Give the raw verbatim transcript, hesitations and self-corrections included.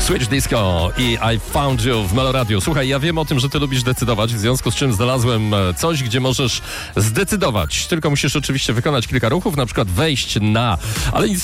Switch Disco i I Found You w Meloradiu. Słuchaj, ja wiem o tym, że ty lubisz decydować, w związku z czym znalazłem coś, gdzie możesz zdecydować. Tylko musisz oczywiście wykonać kilka ruchów, na przykład wejść na... Ale nic